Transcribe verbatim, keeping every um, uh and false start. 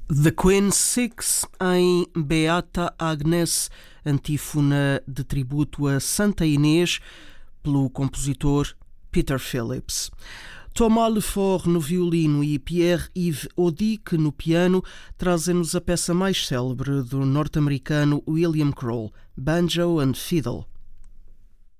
The Queen Six em Beata Agnes, antífona de tributo a Santa Inês, pelo compositor Peter Phillips. Thomas Lefort no violino e Pierre-Yves Audic no piano trazem-nos a peça mais célebre do norte-americano William Kroll, Banjo and Fiddle.